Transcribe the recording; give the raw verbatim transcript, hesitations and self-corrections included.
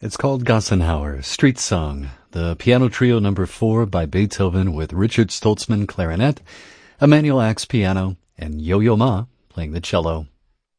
It's called Gassenhauer, Street Song, the piano trio number four by Beethoven with Richard Stoltzman clarinet, Emanuel Ax piano, and Yo-Yo Ma playing the cello.